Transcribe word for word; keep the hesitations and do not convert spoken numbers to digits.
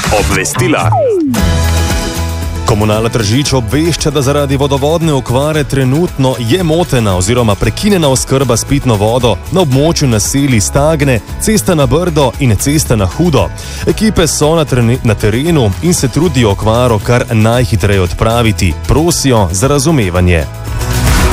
Obvestila. Komunala Tržič obvešča, da zaradi vodovodne okvare trenutno je motena oziroma prekinjena oskrba s pitno vodo na območju naselij Stagne, Cesta na Brdo in Cesta na Hudo. Ekipe so na, na terenu in se trudijo okvaro kar najhitreje odpraviti. Prosijo za razumevanje.